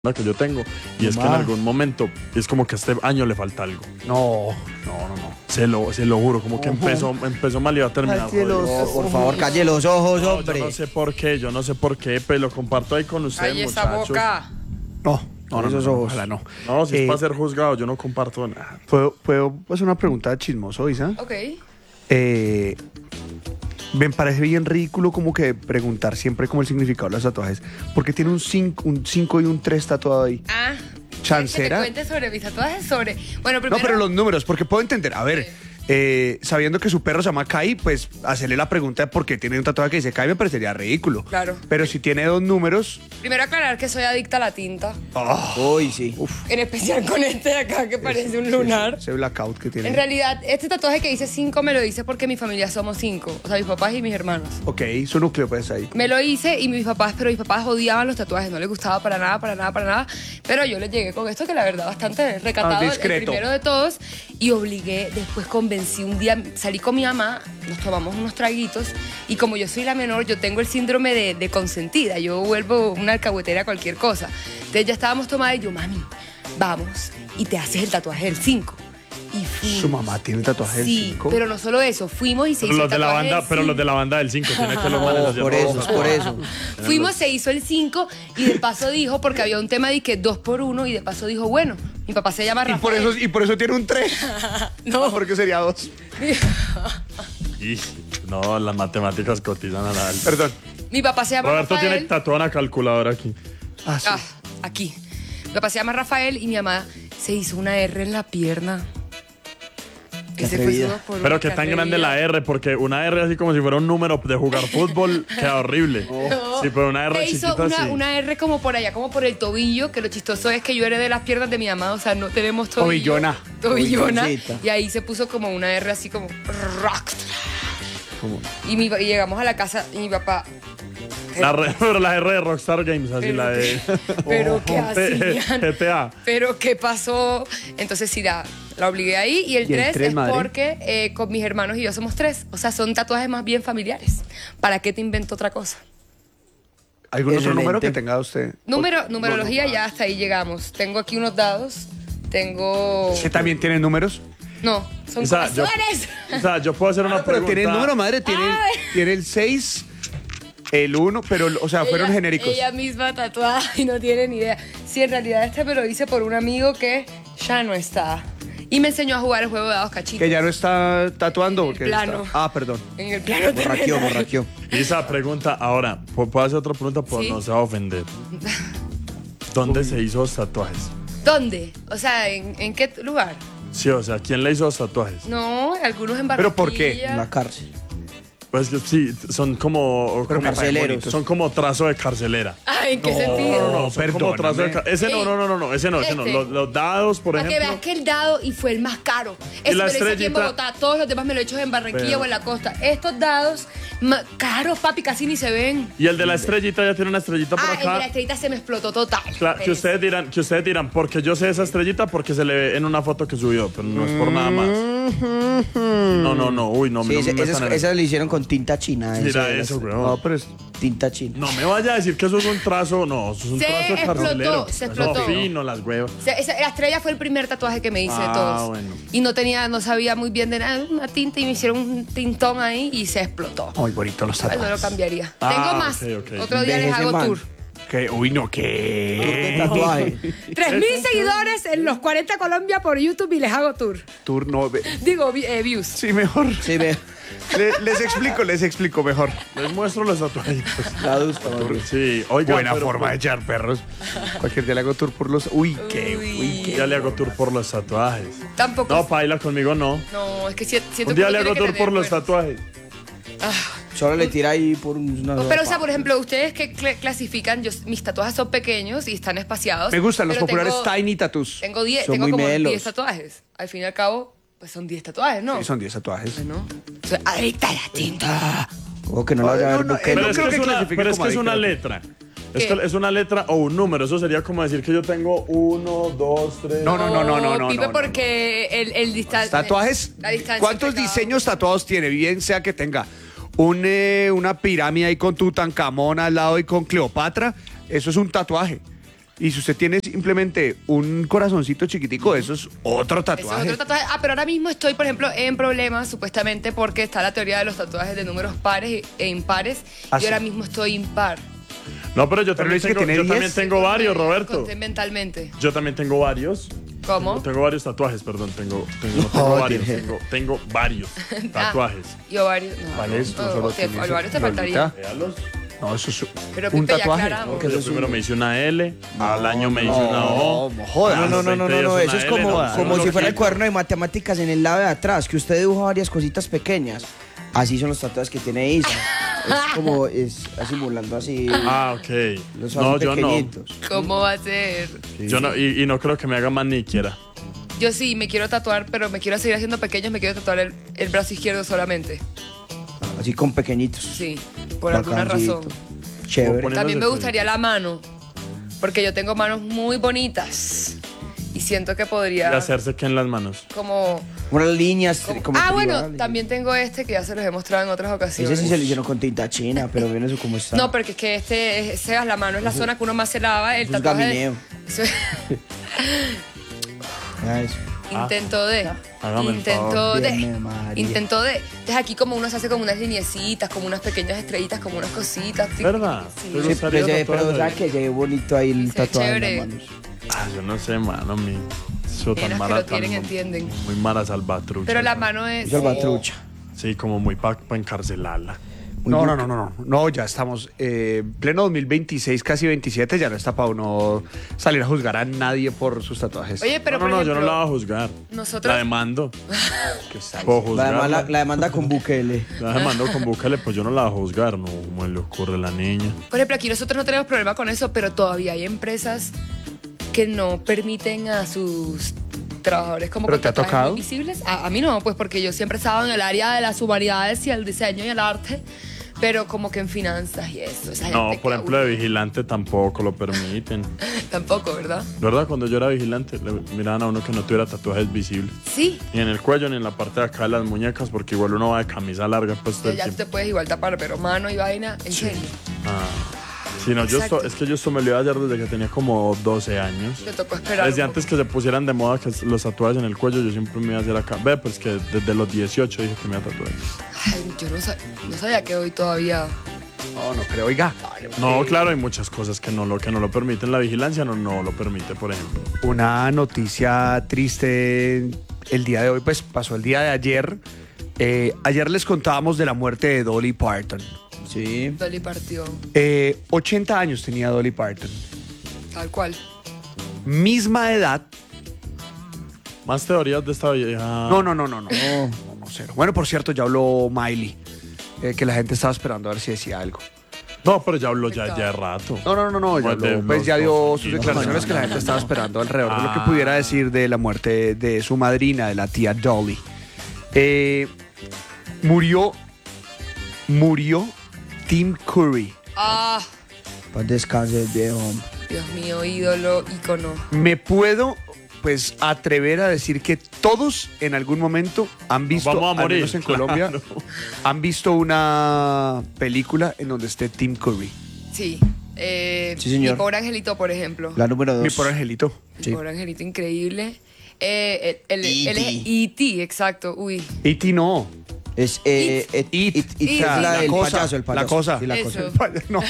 que yo tengo, y es que en algún momento es como que a este año le falta algo. No. Se lo juro, como que empezó mal y va a terminar. Por favor, calle los ojos, No, hombre. yo no sé por qué, pero lo comparto ahí con ustedes, ¡Ay, esa muchachos. boca! No, Esos ojos. ojalá no. No, si es para ser juzgado, yo no comparto nada. ¿Puedo hacer una pregunta chismoso, Isa? Ok. Me parece bien ridículo como que preguntar siempre como el significado de los tatuajes. Porque tiene un 5 y un 3 tatuado ahí. Ah. ¿Chancera? Que te cuente sobre mis tatuajes, sobre... Bueno, primero... No, pero los números, porque puedo entender. A ver, sabiendo que su perro se llama Kai, pues hacerle la pregunta de por qué tiene un tatuaje que dice Kai me parecería ridículo. Claro. Pero si tiene 2 números... Primero aclarar que soy adicta a la tinta. Uy, sí. En especial con este de acá que parece un lunar. Ese blackout que tiene. En realidad, este tatuaje que dice 5 me lo hice porque mi familia somos 5. O sea, mis papás y mis hermanos. Ok, su núcleo pues ahí. Me lo hice y mis papás odiaban los tatuajes, no les gustaba para nada. Pero yo les llegué con esto que la verdad bastante recatado, el discreto. primero de todos. Y obligué, convencí un día, salí con mi mamá, nos tomamos unos traguitos. Y como yo soy la menor, yo tengo el síndrome de consentida. Yo vuelvo una alcahuetera a cualquier cosa. Entonces ya estábamos tomadas y yo, mami, vamos y te haces el tatuaje del 5. Y fuimos. Su mamá tiene el tatuaje del 5. Sí, pero no solo eso, fuimos y se Pero hizo los el de la tatuaje banda, del pero los 5. de la banda del 5 tienen que los No, manes hacer por todo. eso, por eso. Fuimos, se hizo el 5 y de paso dijo, porque había un tema de que 2 por 1 y de paso dijo, bueno, mi papá se llama Rafael. Y por eso tiene un 3. No. Porque sería 2. Y, no, las matemáticas cotizan a la alta. Perdón. Mi papá se llama Roberto Rafael. tiene tatuada una calculadora aquí. Ah, sí. Ah, aquí. Mi papá se llama Rafael y mi mamá se hizo una R en la pierna. Qué Ese fue atrevida. su 2 por 1, Pero qué tan grande la R, porque una R así como si fuera un número de jugar fútbol, queda horrible. Sí, pero una R Se hizo chiquita sí. una R como por allá, como por el tobillo, que lo chistoso es que yo heredé las piernas de mi mamá, o sea, no tenemos tobillo. Tobillona. Tobilloncita. Y ahí se puso como una R así como... rock. Y llegamos a la casa y mi papá... Pero la R de Rockstar Games, así Pero la de... Pero ¿qué hacían? GTA. Pero ¿qué pasó? Entonces sí, la obligué ahí. Y el 3 tres, es madre? porque con mis hermanos y yo somos 3. O sea, son tatuajes más bien familiares. ¿Para qué te invento otra cosa? ¿Algún otro Excelente. número que tenga usted? Numerología, ya hasta ahí llegamos. Tengo aquí unos dados. Tengo... ¿Que también tiene números? No, son O sea, corazones. yo puedo hacer una Pero pregunta. tiene el número, madre. Tiene el 6, el 1, pero, o sea, fueron Ella- genéricos. Ella misma tatuada y no tiene ni idea. Sí, en realidad este me lo hice por un amigo que ya no está. Y me enseñó a jugar el juego de dados cachitos. Que ya no está tatuando. En el porque plano. perdón. En el plano Borraqueó, terrenal. borraqueó. Y esa pregunta, ahora, ¿puedo hacer otra pregunta? Pues Sí. no se va a ofender. ¿Dónde se hizo los tatuajes? ¿Dónde? O sea, ¿en qué lugar? Sí, o sea, ¿quién le hizo los tatuajes? No, algunos en Barranquilla. ¿Pero por qué? En la cárcel. Pues que sí, son como carceleros. Son como trazo de carcelera. Ah, ¿en qué sentido? No, son como trazo de ese no, ese no. Este. Los dados, por Para que ejemplo. veas que el dado y fue el más caro. Eso la me lo hice aquí en estrellita. Bogotá. Todos los demás me lo he hecho en Barranquilla Pero- o en la costa. Estos dados, caros, papi, casi ni se ven. Y el de la estrellita ya tiene una estrellita por Ah, el de la acá. estrellita se me explotó total. Claro, que ustedes dirán, porque yo sé esa estrellita porque se le ve en una foto que subió, pero no es por nada más. No, uy, no, Sí, no me metan en esas lo hicieron con tinta china. Mira de eso, las- weón. No, pero es... Tinta china. No me vaya a decir que eso es un trazo, no, eso es un Se trazo de explotó, carcelero. se Eso explotó. fino, las huevas. O sea, la estrella fue el primer tatuaje que me hice de Ah, todos. bueno. Y no sabía muy bien de nada, una tinta y me hicieron un tintón ahí y se explotó. Muy bonito los Ay, no lo tatuajes. cambiaría. Ah, Tengo más. ok. Otro día les Envejece hago mal. tour. Uy, no, ¿qué? Tatuaje. 3.000 seguidores en los 40 Colombia por YouTube y les hago tour. Tour no... Digo, views. Sí, mejor. Sí, ve. Les explico mejor. Les muestro los tatuajitos. La dusta, Sí, oiga. Buena forma de echar perros. Cualquier día le hago tour por los... Uy, qué... Ya le hago tour por los tatuajes. Tampoco. No, paila conmigo no. No, es que siento Un que día uno le hago tiene tour que por los tener tatuajes. Solo le tira ahí por una... Pero, o sea, por ejemplo, ustedes que clasifican, mis tatuajes son pequeños y están espaciados. Me gustan los pero populares tengo- Tiny Tattoos. Tengo 10, Son tengo muy como melos. 10 tatuajes. Al fin y al cabo, pues son 10 tatuajes, ¿no? Sí, son 10 tatuajes. ¿No? Soy adicta a la tinta. Como que no lo vaya a ver no, Bukele. Pero no es creo que que es una, clasifique pero es como que es una adicto. letra. Es ¿Qué? que es una letra o un número. Eso sería como decir que yo tengo 1, 2, 3. No, Pipe, no. porque el distancia. Tatuajes. La distancia ¿Cuántos entre cada diseños tatuados tiene? Bien sea que tenga una pirámide ahí con Tutankamón al lado y con Cleopatra. Eso es un tatuaje. Y si usted tiene simplemente un corazoncito chiquitico, eso es otro Eso tatuaje. es otro tatuaje. Ah, pero ahora mismo estoy, por ejemplo, en problemas, supuestamente, porque está la teoría de los tatuajes de números pares e impares. Ah, y sí. ahora mismo estoy impar. No, pero yo Pero también dice que tengo, tiene yo 10. también tengo varios, Roberto. Conté mentalmente. Yo también tengo varios. ¿Cómo? Tengo varios tatuajes, perdón. No tengo varios. Tengo varios tatuajes. Y ovarios. No, ¿Cuál es? no, Tú solo te- tienes ovarios te Lolita. faltaría. Véalos. No, eso es Pero un Pipe, ya tatuaje. aclaramos. Que eso Yo es primero un- me hice una L, al año me hice una O. No, jodas. No, no, no, no, 20 no, días eso es una L, como, no, como no, si fuera el no. cuaderno de matemáticas en el lado de atrás, que usted dibuja varias cositas pequeñas. Así son los tatuajes que tiene Isa. Es como, es simulando así Ah, ok. los No, ojos yo no. pequeñitos. ¿Cómo va a ser? Yo no, y no creo que me haga más ni quiera. Yo sí, me quiero tatuar, pero me quiero seguir haciendo pequeños. Me quiero tatuar el brazo izquierdo solamente. Así con pequeñitos. Sí, por alguna Bacancito. razón. Chévere. Poniéndose También me feliz. gustaría la mano, porque yo tengo manos muy bonitas. Y siento que Y podría hacerse que en las manos. como... Unas líneas. Como bueno, tribales. también tengo este que ya se los he mostrado en otras ocasiones. Ese sí se lo hicieron con tinta china, pero viene eso como está. No, porque es que ese es la mano, es la zona que uno más se lava. El Eso es tatuaje. gamineo. Eso es- Ah, eso. Intento de. Hágame el Intento favor. de. Bien, María. Intento de. Entonces aquí como uno se hace como unas lineecitas, como unas pequeñas estrellitas, como unas cositas. ¿Verdad? Sí. ¿Te Sí, gustaría pero tatuarse? ¿sabes que se ve bonito ahí el Se ve tatuaje en chévere. las manos? Ah, yo no sé, mano, mi. Eso tan Nenas que mara, lo tienen tan- entienden. Muy mara salvatrucha. Pero la mano es. Eso es batrucha. Sí, como muy pa' encarcelarla. Muy No, bu- no, no, no, no. No, ya estamos pleno 2026, casi 27, ya no está para uno salir a juzgar a nadie por sus tatuajes. Oye, pero no, por no, yo ejemplo, no la voy a juzgar. Nosotros- La demando. Pues, Puedo La, juzgarla. la demanda con Bukele. La demando con Búscale, pues yo no la voy a juzgar, no me le ocurre a la niña. Por ejemplo, aquí nosotros no tenemos problema con eso, pero todavía hay empresas que no permiten a sus trabajadores como ¿Pero con te ha tatuajes tocado? muy visibles. A mí no, pues porque yo siempre he estado en el área de las humanidades y el diseño y el arte, pero como que en finanzas y eso. Esa No, gente por que ejemplo, de aburre. vigilante tampoco lo permiten. Tampoco, ¿verdad? ¿Verdad? Cuando yo era vigilante, le miraban a uno que no tuviera tatuajes visibles. Sí. Ni en el cuello, ni en la parte de acá de las muñecas, porque igual uno va de camisa larga pues todo el Ya tú tiempo. te puedes igual tapar, pero mano y vaina, en serio. Ah. Sí, no, Exacto. es que yo esto me lo iba a hacer desde que tenía como 12 años. Te tocó esperar. Desde un antes que se pusieran de moda que los tatuajes en el cuello, yo siempre me iba a hacer acá. Ve, pues que desde los 18 dije que me iba a tatuar. poco. Ay, yo no sabía que hoy todavía. No, no creo, oiga. No, claro, hay muchas cosas que no lo permiten. La vigilancia no lo permite, por ejemplo. Una noticia triste el día de hoy, pues pasó el día de ayer. Ayer les contábamos de la muerte de Dolly Parton. Sí. Dolly partió. 80 años tenía Dolly Parton. Tal cual. Misma edad. Más teorías de esta vieja. No, cero. Bueno, por cierto, ya habló Miley, que la gente estaba esperando a ver si decía algo. No, pero ya habló ya de rato. No, ya, Pues de habló, pues los ya dio dos sus años. declaraciones que la gente estaba esperando alrededor de lo que Ah. pudiera decir de la muerte de su madrina, de la tía Dolly. Murió Tim Curry. Ah, Para descanse el viejo. Dios mío, ídolo, ícono. Me puedo pues atrever a decir que todos en algún momento han visto, Vamos a al morir, menos en Colombia, claro. han visto una película en donde esté Tim Curry. Sí. Sí, señor. Mi pobre angelito, por ejemplo. La número 2. Mi pobre angelito. Mi Sí. pobre angelito increíble. Él es E.T.. E.T., exacto. Uy. E.T. no. Es It. es O sea, la del cosa, payaso, el payaso. la cosa. Sí, la Eso. cosa. No.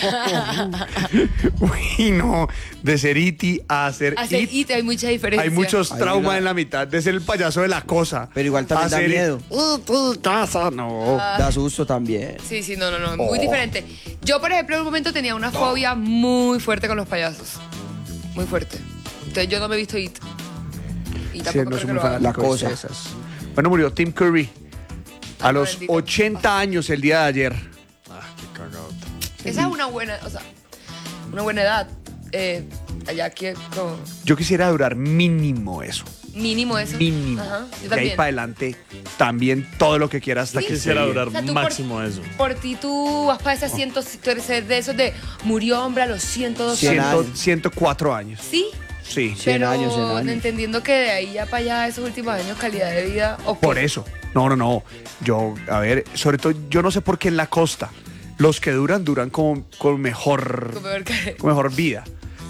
Uy, no. De ser E.T. a ser Hacer It. E.T. hay mucha diferencia. Hay muchos Hay traumas una- en la mitad de ser el payaso de la cosa. Pero igual también da Hacer miedo. Casa, no. Da susto también. Sí, no, muy Oh. diferente. Yo, por ejemplo, en un momento tenía una fobia muy fuerte con los payasos. Muy fuerte. Entonces yo no me he visto It. Y Sí, tampoco no creo soy que muy lo haga. fanático La de cosa. esas. Bueno, murió Tim Curry a Ay, los bendito. 80 años el día de ayer. Ah, qué cagado. Esa es una buena, o sea, una buena edad. Allá que como Yo quisiera durar mínimo eso. mínimo eso. Mínimo. Ajá, yo De ahí también. para adelante también todo lo que quiera hasta Sí. que Quisiera se- durar O sea, tú máximo eso. Por ti tú vas para ese asiento, tú eres de esos de murió hombre a los 102 100 años. años. 104 años. Sí, Sí. 100 pero años, 100 años. entendiendo que de ahí ya para allá, esos últimos años, calidad de vida. ¿o qué? Por eso. No. Yo, a ver, sobre todo, yo no sé por qué en la costa los que duran con mejor, Como ver que- con mejor vida.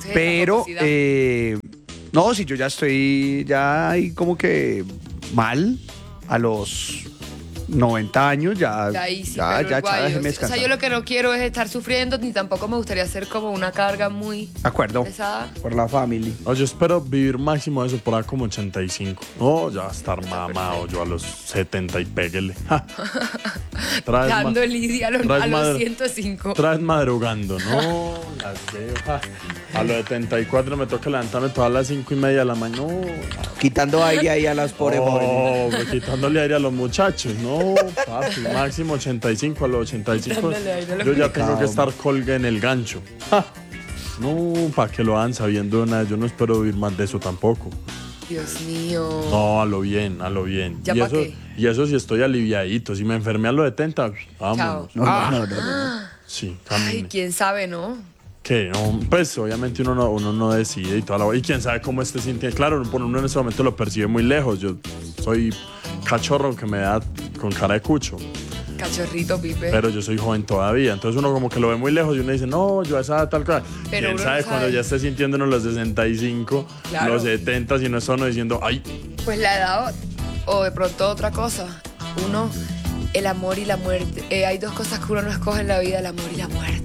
Entonces, Pero, esa no, si yo ya estoy ya ahí como que mal a los 90 años, ya, Ya ahí sí, ya, pero ya, el guayo. déjeme O sea, descansar. yo lo que no quiero es estar sufriendo, ni tampoco me gustaría hacer como una carga muy De acuerdo. pesada. Por la family. No, yo espero vivir máximo eso por ahí como 85. No, ya estar mamado yo a los 70 y péguele. Ja. Traes ma- Dando lidia a los traes madre- 105. Traes madrugando, no, las veo. Ja. A los 74 me toca levantarme todas las 5:30 de la mañana. No, Quitando aire ahí a las pobres jóvenes. quitándole aire a los muchachos. No, papi, máximo 85 a los 85. Dándole aire a los Yo ya tengo muchachos. que estar colga en el gancho. Ja. No, para que lo hagan sabiendo nada. Yo no espero vivir más de eso tampoco. Dios mío. No, a lo bien, a lo bien. ¿Ya y, pa' eso, qué? y eso sí estoy aliviadito. Si me enfermé a los 70, vámonos. No, no, no, no. Sí, Ay, camine. quién sabe, ¿no? Que no, pues obviamente uno no decide y toda la. Y quién sabe cómo esté sintiendo. Claro, uno en ese momento lo percibe muy lejos. Yo soy cachorro que me da con cara de cucho, Cachorrito, Pipe. pero yo soy joven todavía. Entonces uno como que lo ve muy lejos y uno dice, no, yo a esa edad tal cosa. Pero Quién uno sabe no cuando sabe. ya esté sintiéndonos los 65, Claro. los 70, si no está uno diciendo, ay, Pues la edad o de pronto otra cosa. Uno, el amor y la muerte. Hay dos cosas que uno no escoge en la vida, el amor y la muerte.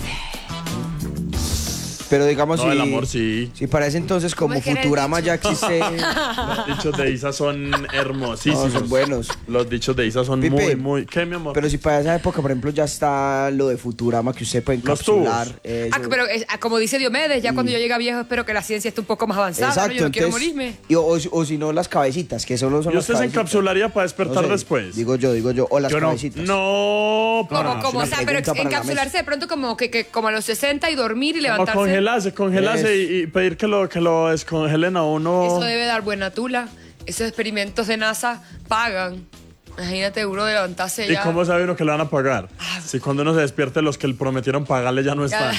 Pero digamos, no, si, el amor sí. si para ese entonces ¿Cómo como es que era el Futurama dicho? ya existe, Los dichos de Isa son hermosísimos. no, son buenos. Los dichos de Isa son Pipe, muy, muy. ¿Qué, mi amor? Pero si para esa época, por ejemplo, ya está lo de Futurama que usted puede Los encapsular. tubos. eso. Pero como dice Diomedes, ya cuando yo llegue a viejo espero que la ciencia esté un poco más avanzada. ¿no? Exacto, Yo no quiero entonces, morirme. o si no, las cabecitas, que solo son ¿Y las usted se cabecitas. encapsularía para despertar No sé, después? Digo yo, o las Yo no. cabecitas. No, Como, o sea, pero pregunta para la encapsularse de pronto como que como a los 60 y dormir y Como levantarse. congelarse y pedir que lo descongelen a uno. Eso debe dar buena tula. Esos experimentos de NASA pagan. Imagínate uno de levantarse ¿Y ya. cómo sabe uno que le van a pagar? Si cuando uno se despierte, los que le prometieron pagarle ya no Ya. están.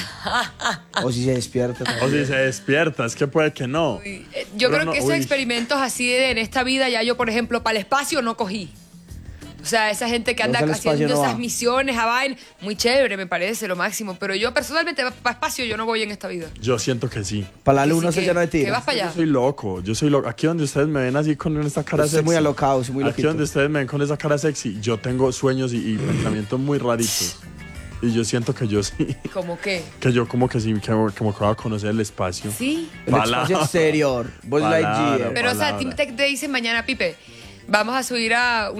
O si se despierta. O si se despierta, es que puede que no. Uy, yo Pero creo no, que esos uy. experimentos así en esta vida ya yo, por ejemplo, para el espacio no cogí. O sea, esa gente que anda Entonces, al espacio haciendo no esas va. misiones a vaina, muy chévere, me parece, lo máximo. Pero yo personalmente para espacio yo no voy en esta vida. Yo siento que sí. Para la Que luna sí, se llena de que tiros. vas para Yo allá. soy loco, yo soy loco. Aquí donde ustedes me ven así con esta cara Usted sexy. es muy alocado, usted es muy Aquí loquito. donde ustedes me ven con esa cara sexy, yo tengo sueños y pensamientos muy raritos. Y yo siento que yo sí. ¿Cómo qué? Que yo como que sí, como que voy a conocer el espacio. Sí. El espacio exterior. Buzz Palabra. Lightyear. Pero, o sea, palabra. te dicen mañana, Pipe, vamos a subir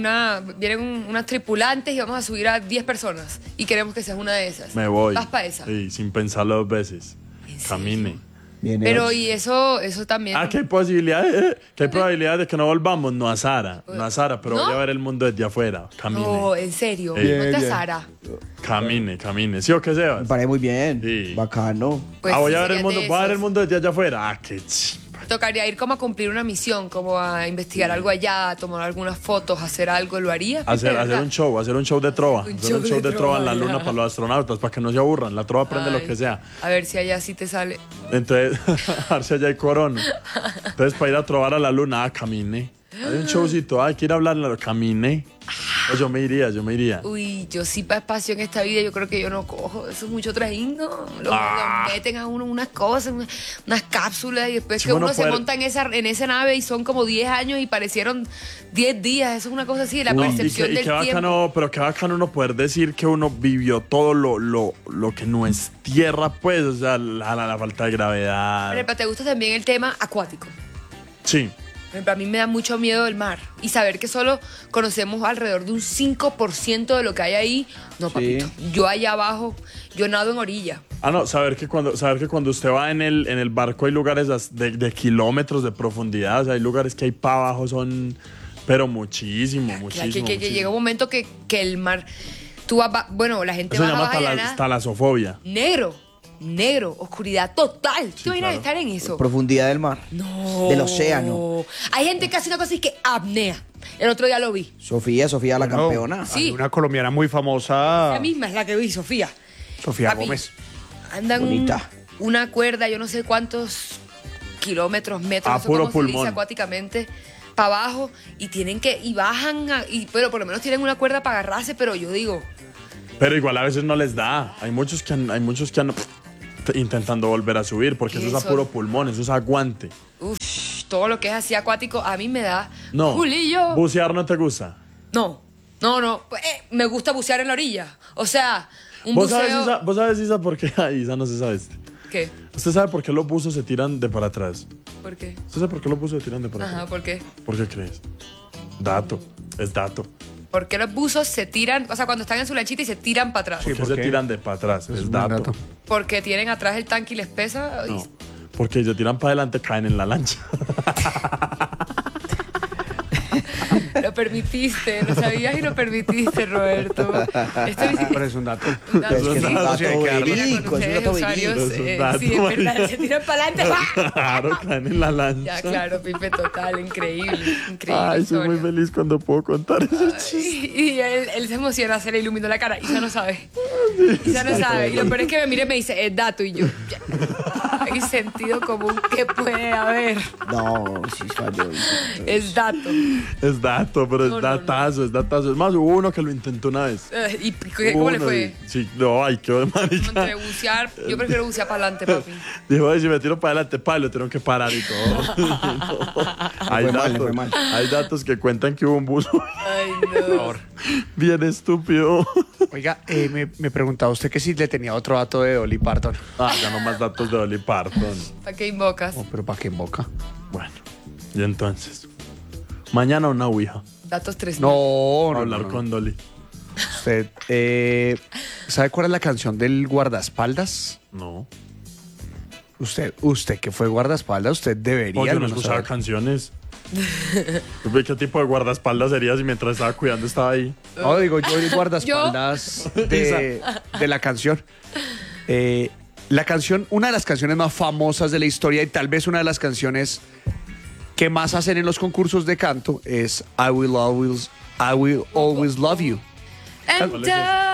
vienen unas tripulantes y vamos a subir a 10 personas. Y queremos que seas una de esas. Me voy. Vas para esa. Sí, sin pensarlo dos veces. Camine. Viene Pero otro. y eso también. Ah, que hay posibilidades, que hay probabilidades de que no volvamos. No a Sara, no a Sara, pero ¿No? voy a ver el mundo desde afuera. Camine. No, en serio. Bien, Ponte a bien. Sara. Camine. ¿Sí o qué, Sebas? Me parece muy bien. Sí. Bacano. Pues Voy sí, a ver el serían mundo, de voy a ver esos. el mundo desde allá afuera. Ah, qué chimba. Tocaría ir como a cumplir una misión, como a investigar algo allá, a tomar algunas fotos, hacer algo, ¿lo haría? Pipe, Hacer ¿verdad? un show de trova. Un Hacer un show de trova en la luna ya. para los astronautas, para que no se aburran. La trova aprende lo Ay, que sea. A ver si allá sí te sale. Entonces, a ver si allá hay corona. Entonces, para ir a trobar a la luna, camine. Hay un showcito, hay que ir a hablar, camine. O yo me iría. Uy, yo sí para espacio en esta vida, yo creo que yo no cojo. Eso es mucho trajín, lo meten a uno unas cosas, unas cápsulas, y después Sí, que bueno, uno se poder- monta en esa nave y son como 10 años y parecieron 10 días. Eso es una cosa así, la Uy, percepción y del qué tiempo. bacano, pero qué bacano uno poder decir que uno vivió todo lo que no es tierra, pues, o sea, la falta de gravedad. Por ejemplo, ¿te gusta también el tema acuático? Sí. Por ejemplo, a mí me da mucho miedo el mar. Y saber que solo conocemos alrededor de un 5% de lo que hay ahí. No, papito. Yo allá abajo, yo nado en orilla. Ah, no, saber que cuando usted va en el barco hay lugares de kilómetros de profundidad, o sea, hay lugares que hay para abajo son, pero muchísimo. Que llega un momento que el mar, tú vas, bueno, la gente Eso se baja, llama baja y nada. talasofobia. Negro, oscuridad total. ¿Tú te imaginas claro. estar en eso? Profundidad del mar. No. Del océano. Hay gente que hace una cosa y que apnea. El otro día lo vi. Sofía la Bueno, campeona. Sí. Hay una colombiana muy famosa, La misma es la que vi, Sofía. Sofía Papi, Gómez. Andan Bonita. una cuerda, yo no sé cuántos kilómetros, metros, Ah, no sé puro cómo se dice pulmón. acuáticamente, para abajo y bajan, pero por lo menos tienen una cuerda para agarrarse, pero yo digo, Pero igual a veces no les da. Hay muchos que han intentando volver a subir, porque eso es a Eso. puro pulmón, eso es aguante. Uf, todo lo que es así acuático a mí me da. No, Julillo. bucear no te gusta. No. Me gusta bucear en la orilla. O sea, un ¿Vos buceo. sabes, Isa, por qué? Ay, Isa no se sabe este. ¿Qué? ¿Usted sabe por qué los buzos se tiran de para atrás? ¿Por qué? ¿Usted sabe por qué los buzos se tiran de para Ajá, atrás? ¿por qué? ¿Por qué crees? Dato, es dato. ¿Por qué los buzos se tiran, o sea, cuando están en su lanchita y se tiran para atrás? Sí. ¿Por qué ¿por se qué? tiran de para atrás? Es un dato. dato. Porque tienen atrás el tanque y les pesa. No, porque se tiran para adelante, caen en la lancha. Lo permitiste, lo sabías y lo permitiste, Roberto. Esto ni siquiera Pero es un dato. un dato, Es que es un sí. dato Sí, hay que darle. verídico, es un dato Usuarios, verídico. Es un dato, sí, es verdad, se tiran para adelante. Claro, caen en la lancha. Ya, claro, Pipe, total, increíble, increíble. Ay, soy muy historia. feliz cuando puedo contar eso. Y él se emociona, se le iluminó la cara. Isa no sabe. Isa no sabe. Y lo peor es que me mira y me dice, es dato. Y yo, ya. Hay sentido común que puede haber. No, sí falló. Es dato. Es dato, pero es No, no, datazo, es datazo. Es más, hubo uno que lo intentó una vez. ¿Y cómo le Uno fue? y- Sí, no, ay, qué marica. Entre bucear, yo prefiero bucear para adelante, papi. Dijo, ay, si me tiro para adelante, pa, lo tuvieron que parar y todo. hay, Le fue mal, le datos, fue mal. hay datos que cuentan que hubo un buzo Ay, no. bien estúpido. Oiga, me preguntaba usted que si le tenía otro dato de Dolly Parton. Ah, ya no más datos de Dolly Parton. ¿Para qué invocas? Oh, pero ¿para qué en boca? Bueno, y entonces, mañana una ouija. Datos 3. No, no, Hablar no. con Dolly. Usted, ¿sabe cuál es la canción del guardaespaldas? No. Usted que fue guardaespaldas, usted debería. Oye, no al menos escuchaba saber. canciones. ¿Qué tipo de guardaespaldas sería si mientras estaba cuidando estaba ahí? No, digo, yo el guardaespaldas de la canción. La canción, una de las canciones más famosas de la historia y tal vez una de las canciones que más hacen en los concursos de canto es I Will Always Love You. And ¿Cuál es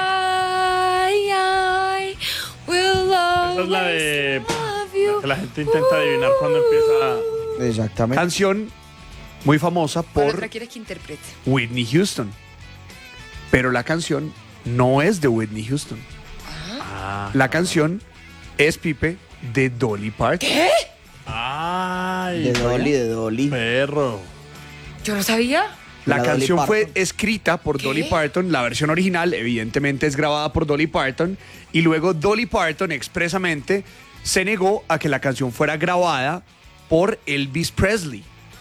I will Esa es la de love you. que la gente intenta adivinar cuando empieza. Exactamente. Canción muy famosa ¿Cuál por otra quieres que interprete? Whitney Houston. Pero la canción no es de Whitney Houston. Ah, La canción es, Pipe, de Dolly Parton. ay, De Dolly. perro. Yo no sabía. La La Dolly canción fue Parton. escrita por ¿Qué? Dolly Parton, la versión original evidentemente es grabada por Dolly Parton y luego Dolly Parton expresamente se negó a que la canción fuera grabada por Elvis Presley.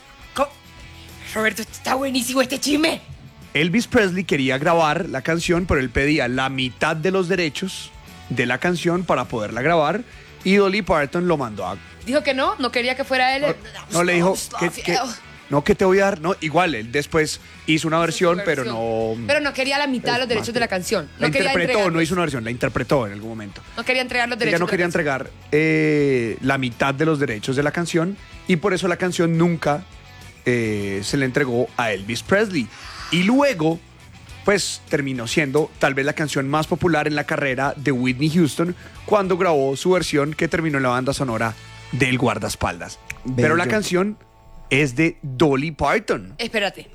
Roberto, está buenísimo este chisme. Elvis Presley quería grabar la canción, pero él pedía la mitad de los derechos de la canción para poderla grabar y Dolly Parton lo mandó a... Dijo que no quería que fuera él. No le dijo Stop, que no, que te voy a dar, no, igual él después hizo una versión, pero no... Pero no quería la mitad de los derechos de la canción. La No quería interpretó, no entregarlos. hizo una versión, la interpretó en algún momento. No quería entregar los derechos. Ella no de quería la canción. entregar la mitad de los derechos de la canción y por eso la canción nunca se le entregó a Elvis Presley. Y luego, pues terminó siendo tal vez la canción más popular en la carrera de Whitney Houston cuando grabó su versión que terminó en la banda sonora del guardaespaldas. Pero la Bello. canción es de Dolly Parton. Espérate.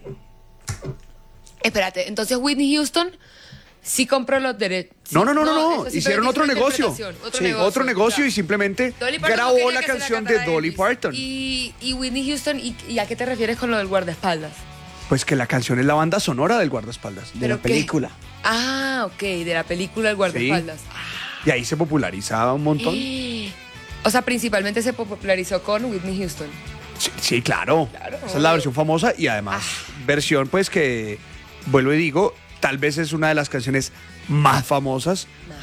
Entonces Whitney Houston sí compró los derechos. No, eso sí, hicieron pero otro hizo una negocio. interpretación, Otro negocio ya. y simplemente Dolly Parton no grabó quería la que se canción de cantara Dolly Elvis. Parton. Y Whitney Houston, ¿y a qué te refieres con lo del guardaespaldas? Pues que la canción es la banda sonora del guardaespaldas. De la ¿Pero qué? película. Ah, ok, de la película El guardaespaldas. Y ahí se popularizaba un montón. O sea, principalmente se popularizó con Whitney Houston. Sí, claro. Claro. Esa es la versión famosa y además versión pues que, vuelvo y digo, tal vez es una de las canciones más famosas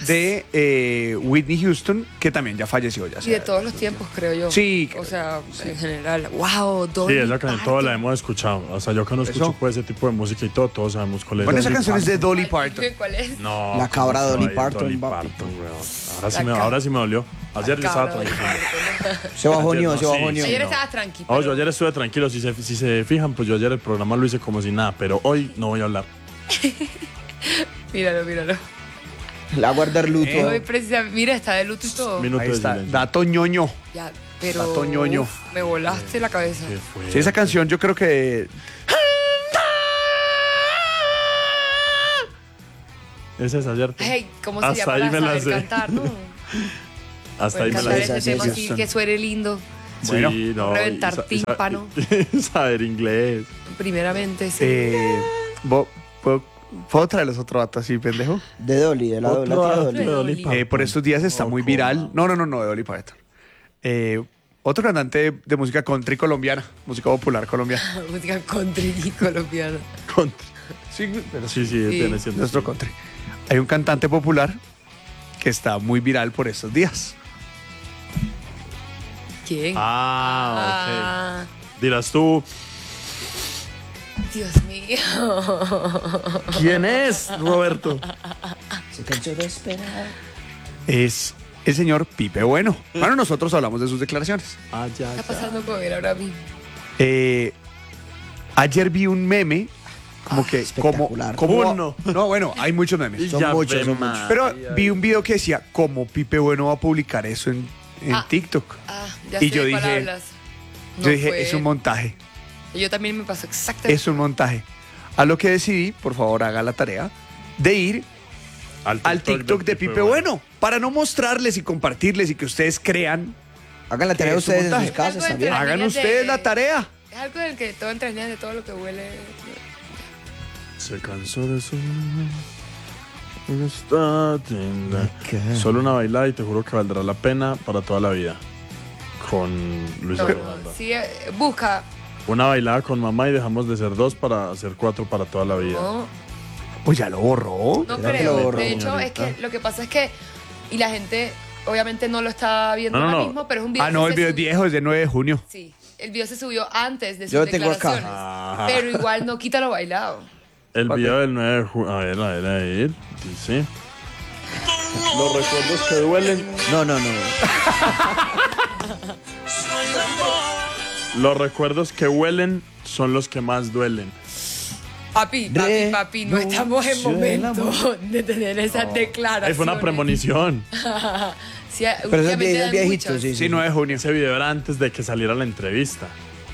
de Whitney Houston, que también ya falleció. Ya Y de todos los tiempos, creo yo. Sí. O sea, en general. ¡Wow! Dolly Sí, esa canción todos la Parton. hemos escuchado. O sea, yo que no escucho Eso. pues, ese tipo de música y todo, todos sabemos cuál es. Bueno, esa Dolly canción es de Parton. Dolly Parton. ¿Cuál es? No, La cabra ¿cómo Dolly se va a ir Parton, Dolly papi. Parton, weón. La Ahora sí me dolió. Ayer yo estaba Cabra Dolly tranquilo. Parton. Se bajoneó, Ayer se no, sí, bajoneó. sí. Ayer no. estabas tranquilo. Oh, yo ayer estuve tranquilo. Si se fijan, pues yo ayer el programa lo hice como si nada, pero hoy no voy a hablar. Míralo. La guardar luto. Hoy mira, está de luto y todo. Minuto Ahí de está, silencio. dato ñoño. Ya, pero. Dato ñoño. uf, me volaste la cabeza. ¿Qué fue? Sí, esa canción yo creo que... ¿Es esa, cierto? Hey, ¿cómo sería Hasta ahí para me la saber sé. cantar, no? Hasta Puede ahí me la cantar hice. ese tema así, Houston. que suene lindo. Bueno, Sí, no. reventar y tímpano. Saber inglés. Primeramente, sí. ¿Puedo traerles otro dato así, pendejo? De Dolly, de la Otro tía dato Dolly. de Dolly Parton. Por estos días está muy viral. No, de Dolly Parton. Otro cantante de música country colombiana, música popular colombiana. Música country y colombiana. Country. Sí, pero Sí, Sí. tiene siendo nuestro country. Hay un cantante popular que está muy viral por estos días. ¿Quién? Ah, ok. Dirás tú, Dios mío. ¿quién es, Roberto? Se cansó de esperar. Es el señor Pipe Bueno. Bueno, nosotros hablamos de sus declaraciones. Ah, ya, ¿Qué está ya. pasando con él ahora mismo? Ayer vi un meme como que espectacular. Uno. No, bueno, hay muchos memes. Y Son ya muchos, ve, son man. muchos. Pero Ay, ay. vi un video que decía cómo Pipe Bueno va a publicar eso en Ah. TikTok. Ah, ya Y sé yo de cuál dije- hablas. Yo No dije, fue es un él. montaje, Yo también me pasó exactamente. es un montaje. A lo que decidí, por favor, haga la tarea de ir al TikTok de Pipe Bueno para no mostrarles y compartirles y que ustedes crean. Hagan la tarea ¿Qué es un ustedes en montaje? sus casas Algo también. Las Hagan niñas de- ustedes la tarea. Es algo del que todo entre niñas de todo lo que huele. Se cansó de su... Esta tienda. ¿Qué? Solo una bailada y te juro que valdrá la pena para toda la vida. Con Luis No, Fernando. sí, busca. Una bailada con mamá y dejamos de ser 2 para hacer 4 para toda la vida. No, Pues ya lo borró. no Creo que creo. lo borró, De hecho, es señorita. que lo que pasa es que. Y la gente, obviamente, no lo está viendo No, no, ahora no. mismo, pero es un video. Ah, no, que el se video es subió. viejo, es de 9 de junio. Sí, el video se subió antes de sus Yo lo tengo acá. declaraciones. Ah. Pero igual no quita lo bailado. El video del 9 de junio. A ver. Dice. Los recuerdos que duelen. No. Los recuerdos que huelen son los que más duelen. Papi, no estamos en momento de tener esas declaraciones. Ahí fue una premonición. Sí, Pero eso es últimamente hay viejito, muchas. sí. Sí, 9 de junio. Ese video era antes de que saliera la entrevista.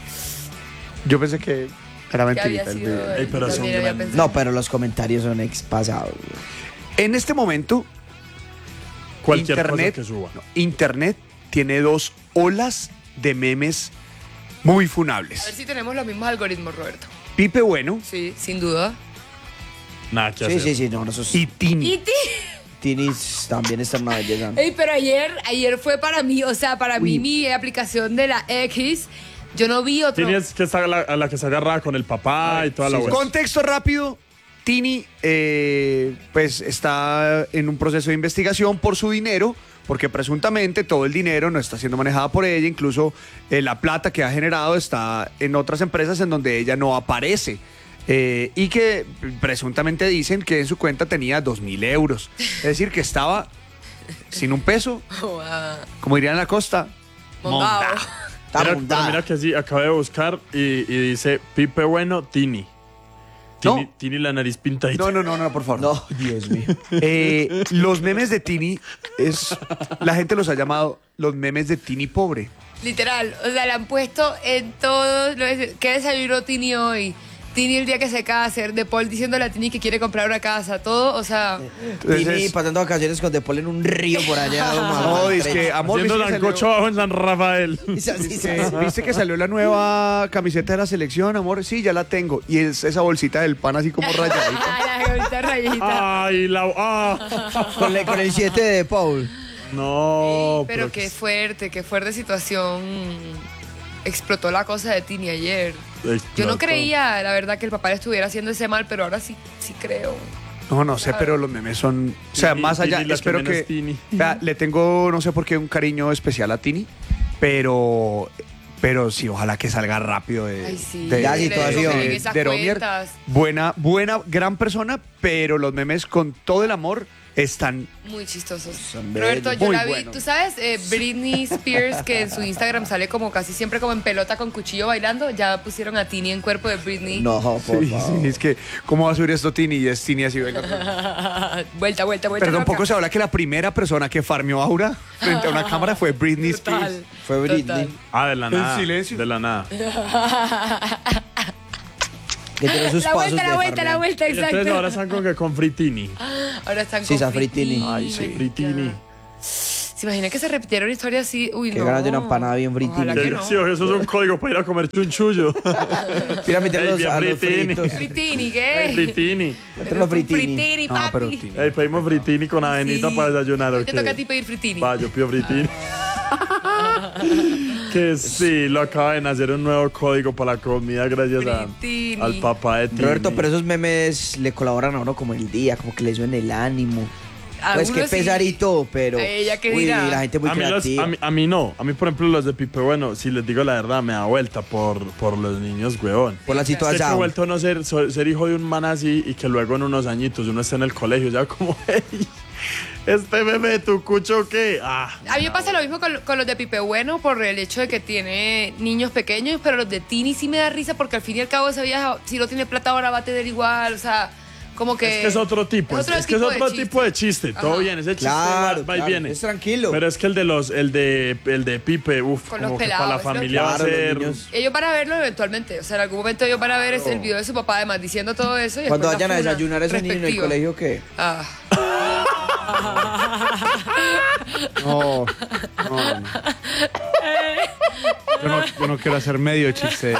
Yo pensé que era Que había mentirita el sido. video. Ey, pero yo son también había grandes. pensado. No, pero los comentarios son ex pasados. En este momento, Cualquier Internet, cosa que suba. no, Internet tiene 2 olas de memes muy A ver funables. si tenemos los mismos algoritmos, Roberto. Pipe Bueno Sí, sin duda. Nada que hacer. Sí, no, esos y Tini. Y ti. Tinis también están una belleza. Ey, pero ayer fue para mí, o sea, para mí Uy. mi aplicación de la X, yo no vi otro. Tienes que estar a la que se agarraba con el papá y toda la sí, vuelta. Contexto rápido. Tini pues está en un proceso de investigación por su dinero, porque presuntamente todo el dinero no está siendo manejado por ella, incluso la plata que ha generado está en otras empresas en donde ella no aparece. Y que presuntamente dicen que en su cuenta tenía 2.000 euros. Es decir, que estaba sin un peso, como dirían en la costa. Mondao. Está Mira, mundada. pero mira que sí, acabé de buscar y dice Pipe Bueno, Tini. Tini, No. Tini la nariz pintadita. No, por favor. No, Dios mío. Los memes de Tini la gente los ha llamado los memes de Tini pobre. Literal, o sea, le han puesto en todos los... ¿Qué desayunó Tini hoy? Tini el día que se case, De Paul diciéndole a Tini que quiere comprar una casa, todo, o sea... Tini Entonces, pasando vacaciones con De Paul en un río por allá. no, es que amor, Haciendo ¿viste que sancocho salió- abajo en San Rafael. ¿Viste que salió la nueva camiseta de la selección, amor? Sí, ya la tengo. Y es esa bolsita del pan así como rayadita. Ay, la bonita rayita. Ay, Con el 7 de De Paul. No, Pero qué fuerte situación. Explotó la cosa de Tini ayer. Yo no creía, la verdad, que el papá le estuviera haciendo ese mal, pero ahora sí creo. No sé, pero los memes son... O sea, Tini, más allá, Tini, la espero que menos que... Tini. Vea, le tengo, no sé por qué, un cariño especial a Tini, pero sí, ojalá que salga rápido de... Ay, sí. de- Ya, Le situación. desbloqueen esas de Romier. cuentas. Buena, gran persona, pero los memes con todo el amor están... Muy chistosos. Son Roberto, bellos. yo Muy la vi. buenos. ¿Tú sabes? Britney Spears, que en su Instagram sale como casi siempre como en pelota con cuchillo bailando. Ya pusieron a Tini en cuerpo de Britney. No, por Sí, favor. sí, es que, ¿cómo va a subir esto Tini? Y es Tini así, venga. vuelta. Perdón, loca. poco se habla que la primera persona que farmeó Aura frente a una cámara fue Britney Spears. Total. Fue Britney. Total. Ah, de la En nada. silencio. De la nada. Que tiene sus La pasos vuelta, de la vuelta, farmear. la vuelta, Y entonces ahora exacto. están con que con Fritini. Ahora están Sí, con San Fritini. Ay, sí, Fritini. ¿Se imagina que se repitiera una historia así? Uy, Qué no. ganas de una empanada bien Ojalá fritina. que no. Sí, eso es un código para ir a comerte un chullo. Mira, meter Ey, a los fritini. fritos. Fritini, ¿qué? Fritini. Meter los fritini. Fritini, No, papi. pero Tini. Ey, pedimos fritini con avenita Sí. para desayunar, Hoy ¿ok? te toca a ti pedir fritini. Va, yo pido fritini. Que sí, lo acaban de hacer un nuevo código para la comida gracias Fritini. al papá de Tini. Roberto, pero esos memes le colaboran a uno como el día, como que le suben el ánimo. A Pues que uno sí. pesar y todo, pero. ¿A ella qué uy, dirá? la gente muy a mí, creativa. a mí no. A mí, por ejemplo, los de Pipe, bueno, si les digo la verdad, me da vuelta por los niños, weón. Por la Es que he situación. vuelto a no ser hijo de un man así y que luego en unos añitos uno esté en el colegio ya como, hey, este meme de tu cucho, ¿qué? Ah, A mí me pasa lo mismo con los de Pipe Bueno por el hecho de que tiene niños pequeños, pero los de Tini sí me da risa porque al fin y al cabo esa vieja, si no tiene plata ahora va a tener igual, o sea, como que... es que es otro tipo, es que es otro tipo de chiste, todo bien, ese chiste Claro, va y claro, viene. es tranquilo. Pero es que el de Pipe, uff, Con como los que pelados, para la ¿no? familia va a Claro, los ser... niños. Ellos van a verlo eventualmente, o sea, en algún momento ellos van a ver el video de su papá además diciendo todo eso. Y Cuando después la vayan a funa desayunar esos niños en el respectiva. colegio, ¿qué? Ah. No, no. Yo no quiero hacer medio chiste.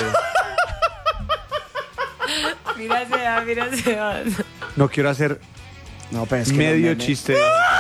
Mira, Sebas. No quiero hacer No, pero es que medio los memes- chiste.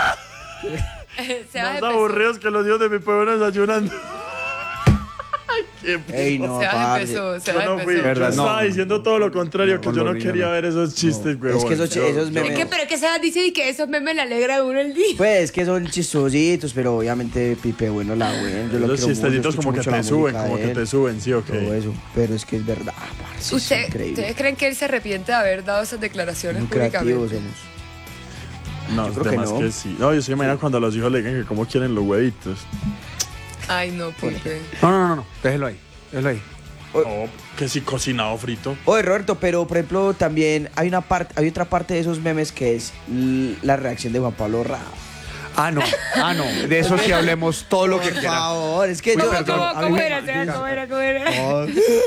Sebas Más empezó. aburridos que los hijos de Pipe bueno desayunando. Qué Ey, no, Sebas parce. empezó, Yo Sebas no fui, empezó. Verdad, yo no. estaba diciendo todo lo contrario, que con yo no los niños quería no. ver esos chistes, güey. Es que esos memes- Pero es que Sebas dice y que esos memes le alegra a uno el día. Pues que son chistositos, pero obviamente Pipe bueno la buena. Yo lo Los quiero mucho, chistecitos escucho como que mucho la te suben, música como de que él, te suben, sí, ok. todo eso. Pero es que es verdad, parce, es increíble. ¿Ustedes creen que él se arrepiente de haber dado esas declaraciones Muy creativos públicamente? somos. No, Yo creo de que más no. que sí. No, yo soy imagino cuando los hijos le digan que cómo quieren los huevitos. Ay, no, Pipe. No. Déjelo ahí. Déjelo ahí. Oh, que si cocinado frito. Oye, Roberto, pero por ejemplo también hay otra parte de esos memes que es la reacción de Juan Pablo Rao. Ah, no. De eso sí hablemos todo lo que Por quiera. favor, es que Uy, yo... perdón. a mí ¿Cómo me- era, Sebas? ¿Cómo era? No,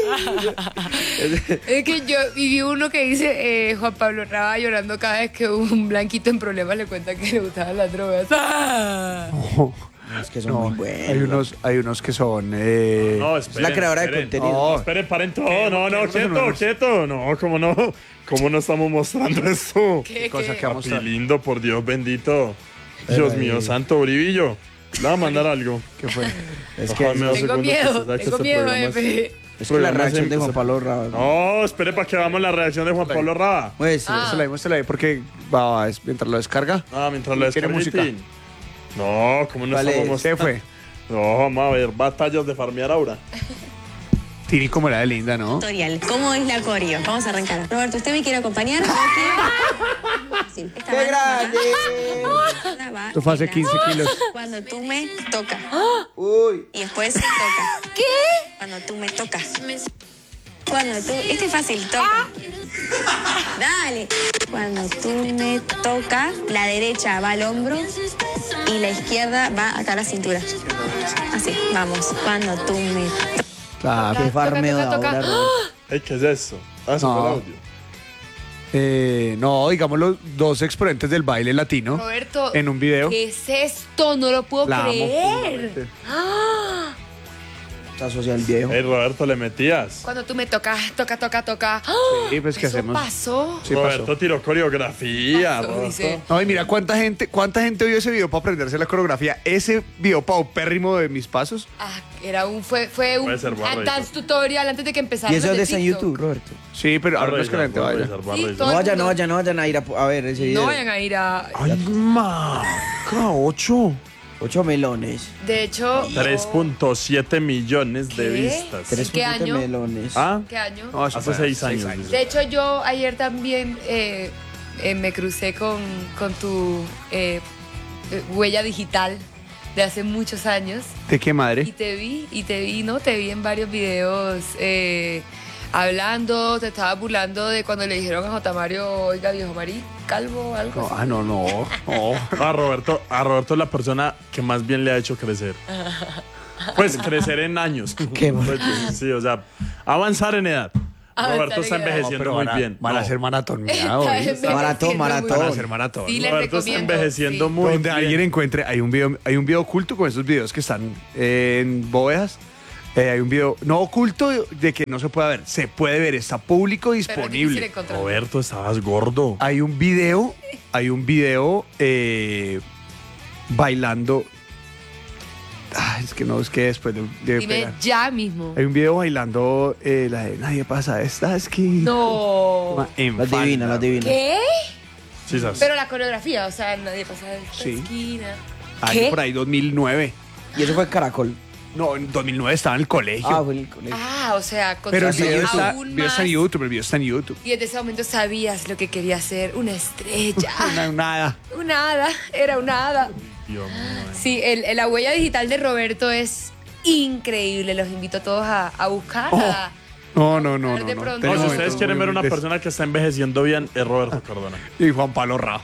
Es que yo viví uno que dice Juan Pablo Raba llorando cada vez que un blanquito en problemas le cuenta que le gustaban las drogas. ¡Ah! es que son No, muy buenos. hay unos que son. No, Es la creadora de contenido. No, esperen, paren todo. No, quieto. No, ¿cómo no? ¿Cómo no estamos mostrando esto? ¿Qué, cosa qué? que vamos a Papi lindo, por Dios bendito. Dios mío, santo Brivillo. Le voy a mandar algo. ¿Qué fue? Es que, Bájame dos Tengo segundos que miedo, se saque tengo este miedo, programa. Efe. es que la programa reacción de siempre Juan se- Pablo Rao. No, espere para que veamos la reacción de Juan Pablo Raba. Pues, Muéstrala ahí porque va, mientras lo descarga. Ah, mientras lo ¿Tiene música? descarguitin. No, ¿cómo no ¿Cuál estamos es? mostrando? ¿Qué fue? No, vamos a ver batallas de farmear ahora. Tini como la de linda, ¿no? Tutorial. ¿Cómo es la coreo? Vamos a arrancar. Roberto, ¿usted me quiere acompañar? Sí. Esta ¡Qué mano grande! acá va Esto fue hace en la- 15 kilos. Cuando tú me tocas. Uy, Y después toca. ¿Qué? Cuando tú me tocas. Cuando tú... Este es fácil, toca. Dale. Cuando tú me tocas, la derecha va al hombro y la izquierda va acá a la cintura. Así, vamos. Cuando tú me tocas. Claro. qué farmeo de toca. ahora, Roberto. Ey, ¿qué es eso? Ah, eso No. fue el audio. No, digamos los dos exponentes del baile latino Roberto, en un video. ¿qué es esto? No lo puedo La amo creer. profundamente. Está social viejo. Ey, Roberto, le metías. Cuando tú me tocas, toca. Sí, pues, ¿qué ¿Eso hacemos? pasó? Sí, Roberto pasó. tiró coreografía. Pasó, Roberto. dice. No, y mira cuánta gente vio ese video para aprenderse la coreografía. Ese video paupérrimo de mis pasos. Ah, fue un Puede ser borrado. dance tutorial antes de que empezara. ¿Y eso dónde está en YouTube, Roberto? Sí, pero ahora no es que la gente Voy a vaya. revisar, voy a Sí, revisar. todo No el vayan, mundo- no vayan a ir a ver ese video. No vayan a ir a... Ay, maca, 8. 8 melones. De hecho... 3.7 millones de ¿Qué? vistas. ¿En qué 3.7 año? melones. ¿Ah? ¿Qué año? No, eso Hace fue 6 años. dice. De hecho, yo ayer también me crucé con tu huella digital de hace muchos años ¿De qué y madre? te vi, ¿no? Te vi en varios videos hablando, te estabas burlando de cuando le dijeron a J. Mario, oiga, viejo Marí, calvo, algo No, así. no. A Roberto es la persona que más bien le ha hecho crecer. Pues crecer en años. Qué Pues, sí, o sea, avanzar en edad. Roberto está envejeciendo muy bien. Van a No. hacer maratón. Maratón. Van a hacer maratón. Sí, les Roberto está recomiendo. envejeciendo sí. muy Donde bien. alguien encuentre, hay un video oculto con esos videos que están en bóvedas. Hay un video no oculto de que no se puede ver, se puede ver, está público Pero es difícil disponible. encontrarlo. Roberto, estabas gordo. Hay un video bailando. Es que no, es que después de Dime pegar. ya mismo. Hay un video bailando la de Nadie pasa esta esquina. No. En La divina, falda. la divina. ¿Qué? Sí, ¿sabes? Pero la coreografía, o sea, nadie pasa de esta Sí. esquina. Año ¿Qué? por ahí 2009. Y eso fue Caracol. No, en 2009 estaba en el colegio. Ah, fue en el colegio. Ah, o sea, con pero el razón, video está, aún el video está en más. YouTube, el video está en YouTube. Y desde ese momento sabías lo que quería ser, una estrella. Nada. Una hada, era una hada. Dios mío. Sí, la huella digital de Roberto es increíble. Los invito a todos a buscarla. No. De No, pronto. si No, ustedes quieren ver una persona que está envejeciendo bien, es Roberto Cardona. Y Juan Pablo Ra.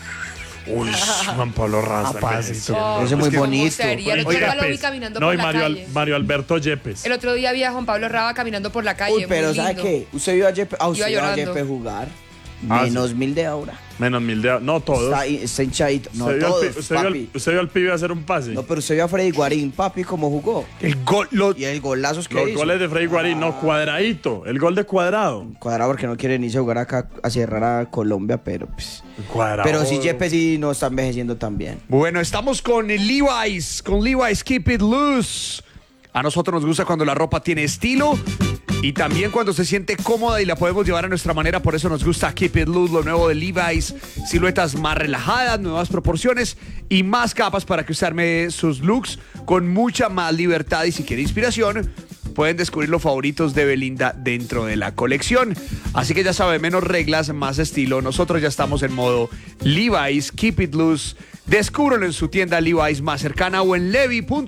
Uy, Juan Pablo Raza. Papacito. Oh, Ese es muy ¿cómo bonito. sería? El otro día lo vi pues, caminando no, por y la calle. Mario Alberto Yepes. El otro día vi a Juan Pablo Raba caminando por la calle. Uy, pero muy ¿sabe lindo. qué? Usted vio a Jeppe, usted vio a llorando. Jeppe jugar. Ah, Menos 1000 de ahora. Menos 1000 de... No, todos. Está hinchadito. No, ¿Usted vio al todos, pi- usted vio al- papi. usted vio al pibe hacer un pase? No, pero usted vio a Freddy Guarín, papi, cómo jugó. El gol. Y el golazos que Los hizo. goles de Freddy Guarín, no, cuadradito. El gol de Cuadrado. Cuadrado porque no quiere ni jugar acá a cerrar a Colombia, pero pues. Cuadrado. Pero sí, Jeppe sí no está envejeciendo tan bien. Bueno, estamos con el Levi's, Keep It Loose. A nosotros nos gusta cuando la ropa tiene estilo y también cuando se siente cómoda y la podemos llevar a nuestra manera. Por eso nos gusta Keep It Loose, lo nuevo de Levi's. Siluetas más relajadas, nuevas proporciones y más capas para que usted arme sus looks con mucha más libertad. Y si quiere inspiración, pueden descubrir los favoritos de Belinda dentro de la colección. Así que ya sabe, menos reglas, más estilo. Nosotros ya estamos en modo Levi's Keep It Loose. Descúbrelo en su tienda Levi's más cercana o en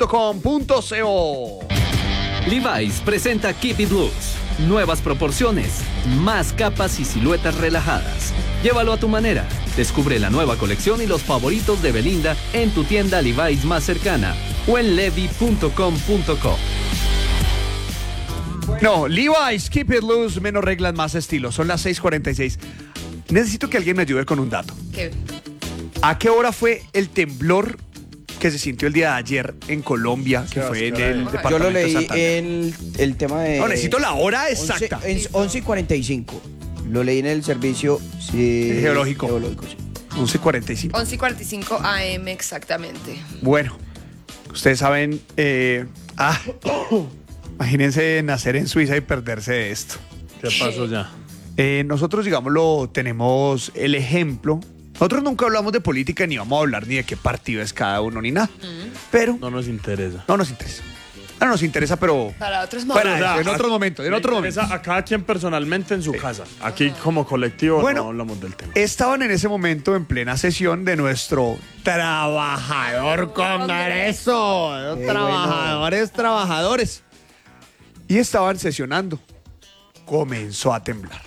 levi.com.co. Levi's presenta Keep It Loose. Nuevas proporciones, más capas y siluetas relajadas. Llévalo a tu manera. Descubre la nueva colección y los favoritos de Belinda en tu tienda Levi's más cercana o en levi.com.co. No, Levi's Keep It Loose, menos reglas, más estilo. Son las 6:46. Necesito que alguien me ayude con un dato. ¿Qué? ¿A qué hora fue el temblor que se sintió el día de ayer en Colombia, que fue en el departamento Yo lo de leí Santander? en el tema de. No, necesito la hora exacta. 11:45. Lo leí en el servicio Geológico. Sí. 11:45. 11:45 AM exactamente. Bueno, ustedes saben, imagínense nacer en Suiza y perderse de esto. ¿Qué pasó ya? Nosotros, digámoslo, tenemos el ejemplo. Nosotros nunca hablamos de política ni vamos a hablar ni de qué partido es cada uno ni nada. Pero No nos interesa. no nos interesa. No nos interesa, pero Para otros Fuera momentos. de- en otro momento, en Le otro momento. interesa a cada quien personalmente en su casa. Aquí como colectivo Bueno, no hablamos del tema. estaban en ese momento en plena sesión de nuestro trabajador congreso. Qué Trabajadores. Y estaban sesionando. Comenzó a temblar.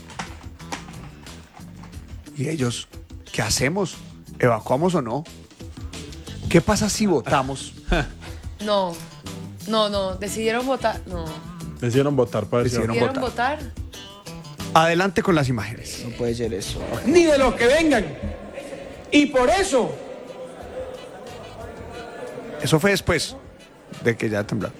Y ellos, ¿qué hacemos? ¿Evacuamos o no? ¿Qué pasa si votamos? No, decidieron votar. No. Decidieron votar para decir. Decidieron ¿Decidieron votar? Adelante con las imágenes. No puede ser eso. Ni de los que vengan. Y por eso Eso fue después de que ya tembló.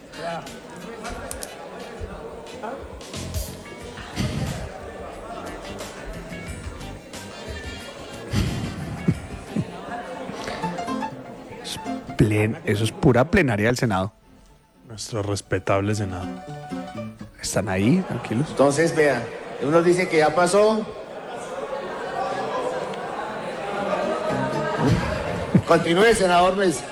Eso es pura plenaria del Senado. Nuestro respetable Senado. Están ahí, tranquilos. Entonces, vean, uno dice que ya pasó. Continúe, senador Mesa.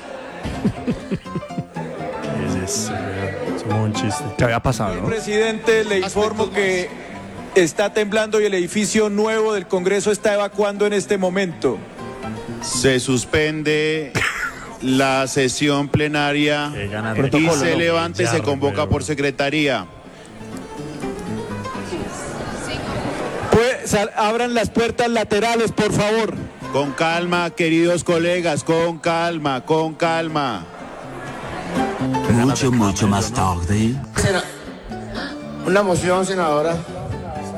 Es como un chiste. ¿Qué había pasado, no? Presidente, le informo que está temblando y el edificio nuevo del Congreso está evacuando en este momento. Se suspende la sesión plenaria Qué gana y de- se levanta y se Humillar, convoca weón. por secretaría. Abran las puertas laterales, por favor. Con calma, queridos colegas, con calma, con calma. Mucho más tarde. Una moción, senadora.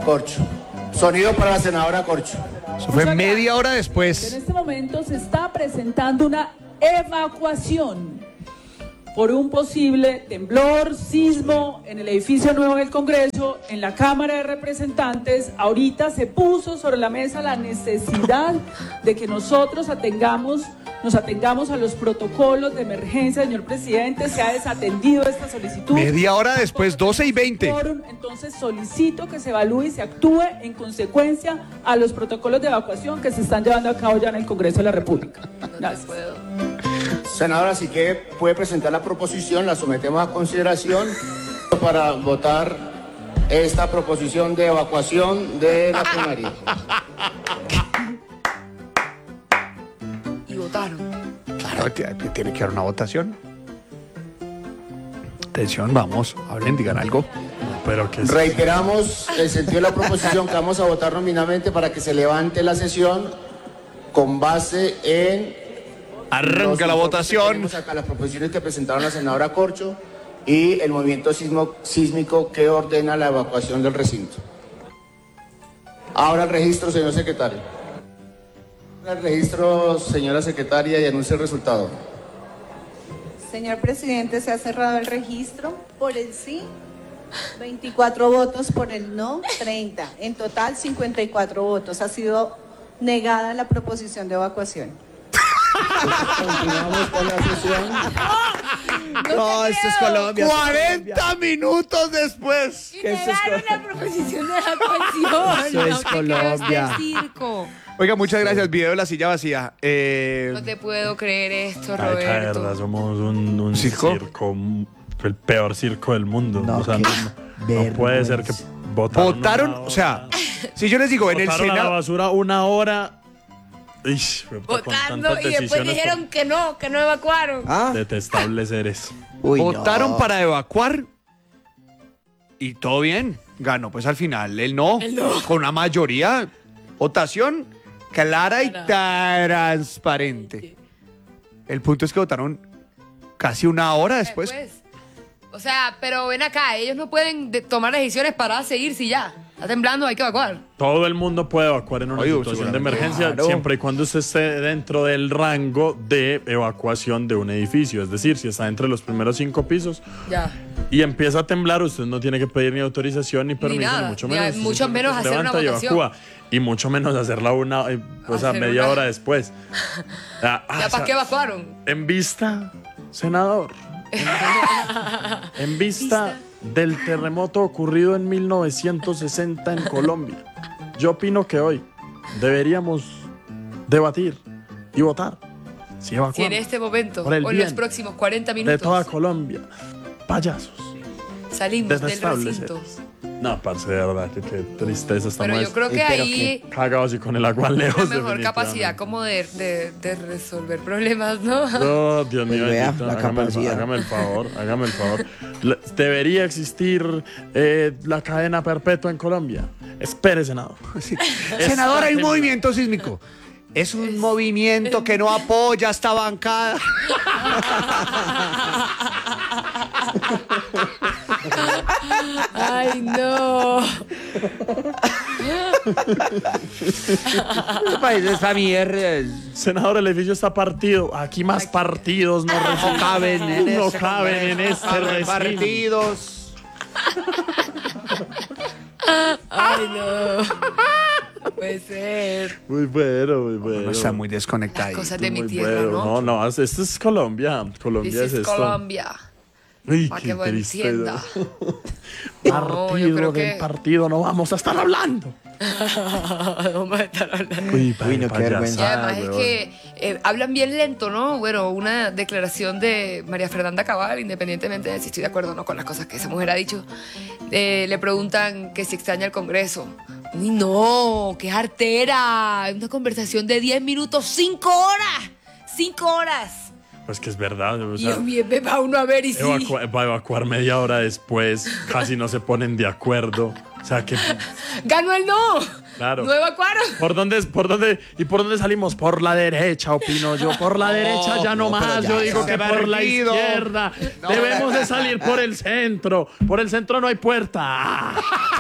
Corcho. Sonido para la senadora Corcho. Eso fue media hora después. En este momento se está presentando una evacuación por un posible temblor, sismo en el edificio nuevo del Congreso, en la Cámara de Representantes. Ahorita se puso sobre la mesa la necesidad de que nosotros nos atengamos a los protocolos de emergencia, señor presidente. Se ha desatendido esta solicitud. Media hora después, 12:20. Entonces solicito que se evalúe y se actúe en consecuencia a los protocolos de evacuación que se están llevando a cabo ya en el Congreso de la República. Gracias. Senadora, así que puede presentar la proposición, la sometemos a consideración para votar esta proposición de evacuación de la plenaria. Y votaron. Claro, tiene que haber una votación. Atención, vamos, hablen, digan algo. Pero que Reiteramos el sentido de la proposición que vamos a votar nominalmente para que se levante la sesión con base en... Arranca la votación. Tenemos acá las proposiciones que presentaron la senadora Corcho y el movimiento sísmico que ordena la evacuación del recinto. Ahora el registro, señor secretario. El registro, señora secretaria, y anuncie el resultado. Señor presidente, se ha cerrado el registro. Por el sí, 24 votos, por el no, 30. En total, 54 votos. Ha sido negada la proposición de evacuación. Continuamos con la sesión. No, esto es Colombia. 40 minutos después. Y negaron la proposición de evacuación. Eso es Colombia. Circo. Oiga, muchas gracias. Video de la silla vacía. No te puedo creer esto, Ay, Roberto. verdad, somos un ¿Circo? el peor circo del mundo. No, o sea, no puede ser que Votaron, o sea, si yo les digo, en el botaron a la Senado... basura una hora. Ish, Votando y después dijeron que no evacuaron. Detestables seres. Votaron para evacuar y todo bien. Ganó pues al final el no. Con una mayoría, votación clara y transparente. El punto es que votaron casi una hora después. O sea, pero ven acá, ellos no pueden tomar decisiones para seguirse y ya. Está temblando, hay que evacuar. Todo el mundo puede evacuar en una situación de emergencia, claro, siempre y cuando usted esté dentro del rango de evacuación de un edificio. Es decir, si está entre los primeros 5 pisos Ya. y empieza a temblar, usted no tiene que pedir ni autorización ni permiso, nada, ni mucho ni menos. mucho menos Se hacer una levanta y votación. evacúa. Y mucho menos hacerla media hora después. ¿Ya para qué evacuaron? En vista, senador, en vista del terremoto ocurrido en 1960 en Colombia, yo opino que hoy deberíamos debatir y votar si evacuamos Si en este momento por el o en los bien próximos 40 minutos de toda Colombia. Payasos. salimos del Detestables recinto. seres. No, parce, de verdad, que qué tristeza estamos. Pero yo creo que ahí cagados y con el agua lejos. una mejor capacidad como de resolver problemas, ¿no? No, Dios mío, Pues vea, bendito, la hágame capacidad. hágame el favor. Debería existir la cadena perpetua en Colombia. Espere, senador. Senador, hay un movimiento sísmico. Es un movimiento que no apoya a esta bancada. Ay, no. ¿Qué país es esta mierda? Senador, el edificio está partido. Aquí más partidos no caben en este recinto. Partidos. Ay, no. Puede ser. Muy bueno, muy bueno. No, está muy desconectado. Cosas de mi Muy tierra, bueno. ¿no? No, esto es Colombia. Colombia This es is esto. Colombia. Uy, Para qué que lo triste. entienda. Partido yo creo del que- partido, no vamos a estar hablando. Vamos a estar hablando. Uy, no, qué vergüenza. Y además es que hablan bien lento, ¿no? Bueno, una declaración de María Fernanda Cabal, independientemente de si estoy de acuerdo o no con las cosas que esa mujer ha dicho, le preguntan que si extraña el Congreso. Uy, no, qué artera. Una conversación de 10 minutos, 5 horas. 5 horas. Pues que es verdad. O Y sea, va uno a ver y sí. va a evacuar media hora después. Casi no se ponen de acuerdo. O sea, que... ¡Ganó el no! Claro. ¿No evacuaron? ¿Por dónde salimos? Por la derecha, opino yo. Por la derecha ya no más. Yo digo que por la izquierda. Debemos de salir por el centro. Por el centro no hay puerta.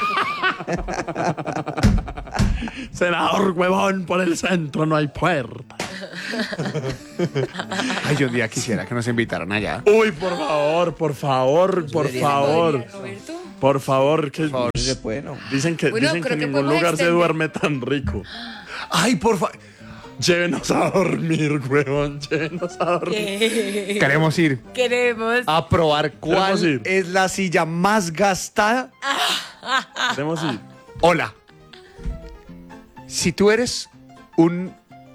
Senador huevón, por el centro no hay puerta. Ay, yo un día quisiera que nos invitaran allá. Uy, por favor, por favor, por favor. ¿Roberto? Por favor, que Se puede, ¿no? dicen que, Bueno, dicen que creo en que ningún podemos lugar se extender. duerme tan rico. Ay, por favor. Llévenos a dormir, huevón. Llévenos a dormir. Queremos ir Queremos. a probar cuál Queremos ir. es la silla más gastada. Queremos ir. Hola. Si tú eres un...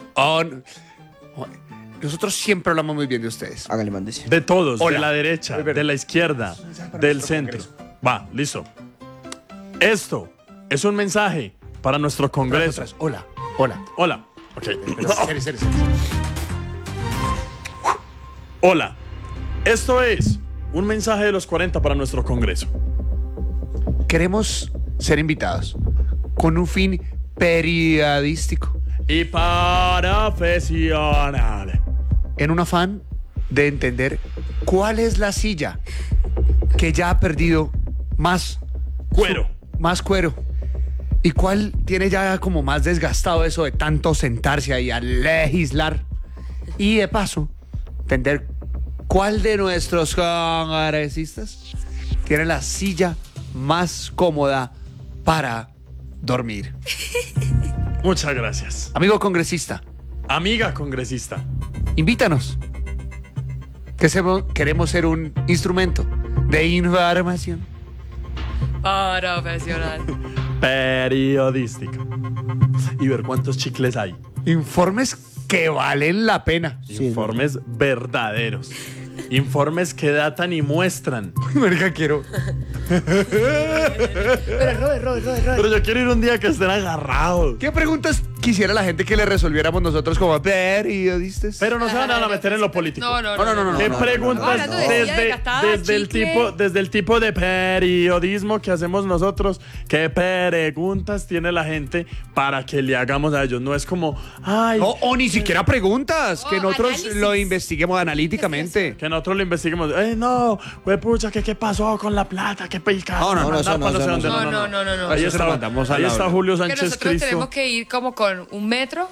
nosotros siempre hablamos muy bien de ustedes. Hágale, mándese. De todos, Hola. de la derecha, de la izquierda, del centro. Va, listo. Esto es un mensaje para nuestro Congreso. Hola, hola. Hola. Ok. Serio. Hola. Esto es un mensaje de los 40 para nuestro Congreso. Queremos ser invitados con un fin periodístico. Y profesional. En un afán de entender cuál es la silla que ya ha perdido más Cuero. más cuero. ¿Y cuál tiene ya como más desgastado eso de tanto sentarse ahí a legislar? Y de paso, entender cuál de nuestros congresistas tiene la silla más cómoda para dormir. Muchas gracias. Amigo congresista, Amiga congresista. invítanos. Queremos ser un instrumento de información. Profesional. Periodística. Y ver cuántos chicles hay. Informes que valen la pena. Informes verdaderos. Informes que datan y muestran. Marica, quiero. Pero Robert. Pero yo quiero ir un día que estén agarrados. ¿Qué preguntas quisiera la gente que le resolviéramos nosotros como periodistas? Pero no se van a meter en lo político. No. ¿Qué preguntas Hablando de silla desgastada, desde el tipo de periodismo que hacemos nosotros? ¿Qué preguntas tiene la gente para que le hagamos a ellos? No es como, ay, No, o ni siquiera preguntas, que Oh, nosotros análisis. lo investiguemos analíticamente. que nosotros lo investiguemos. No, güey, pucha, ¿qué pasó con la plata? ¿Qué pica? No, eso no. No. Ahí Eso se está, lo mandamos a ahí la está hora. Julio Que Sánchez nosotros Cristo. tenemos que ir como con un metro,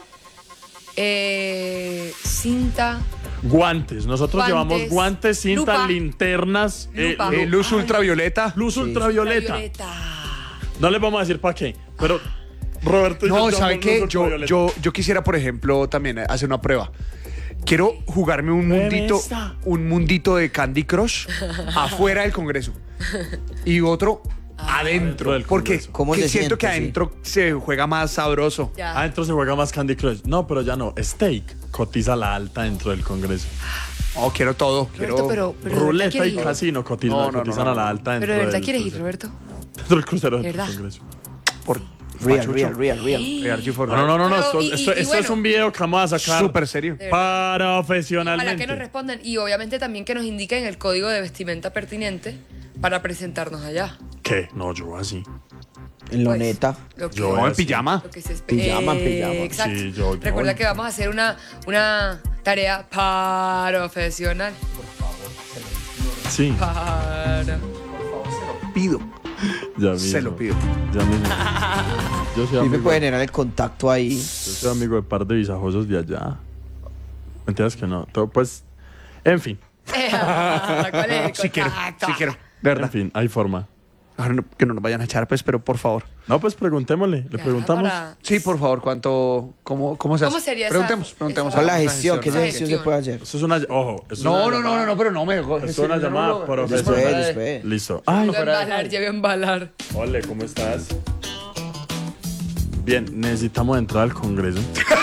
cinta, Guantes. Nosotros Guantes, llevamos guantes, cinta, lupa. linternas, Lupa. Luz ultravioleta. luz ultravioleta. violeta. No les vamos a decir para qué, pero Roberto y No, yo ¿sabe llevamos qué? luz Yo, ultravioleta. yo quisiera, por ejemplo, también hacer una prueba. Quiero jugarme un mundito de Candy Crush afuera del Congreso. Y otro adentro. del Porque Congreso. ¿Cómo se siento siente, que sí? adentro se juega más sabroso. Ya. Adentro se juega más Candy Crush. No, pero ya no. Steak cotiza la alta dentro del Congreso. Oh, quiero todo. Roberto, pero ¿de verdad Ruleta quieres y ir? casino cotizan, No, cotizan a la alta dentro Pero de verdad del quieres ir, crucero. Roberto. Dentro del crucero ¿De del verdad? Congreso. Por Real. No. Pero, Esto y es bueno. un video que vamos a sacar Súper serio. De verdad. profesionalmente. Ojalá que nos respondan y obviamente también que nos indiquen el código de vestimenta pertinente para presentarnos allá. ¿Qué? No, yo así. En Pues, loneta. Lo que, Yo No, en así. pijama. lo que se espe- Pijama. Exacto. Sí, yo- Recuerda que vamos a hacer una tarea profesional. Sí, Para. Pido. ya mismo. Se lo pido. Ya mismo. Yo soy Sí me amigo, puede generar el contacto ahí. yo soy amigo de par de visajosos de allá. ¿Entiendes que no? Todo, pues, en fin. ¿Cuál es el Sí quiero. contacto? Sí quiero. De En verdad. fin, hay forma. Ahora que no nos vayan a echar, pues, pero por favor. No, pues preguntémosle. Le Ya, preguntamos. para- Sí, por favor, ¿cómo se hace? ¿Cómo sería esa- Preguntemos. esa- Con la gestión, ¿qué Esa gestión se puede hacer? Eso es una. Ojo. Eso es No, una llamada. pero no me. Es una llamada profesional. Después. Listo. Ay, Voy a embalar, ya voy a embalar. ole, ¿cómo estás? Bien, necesitamos entrar al Congreso.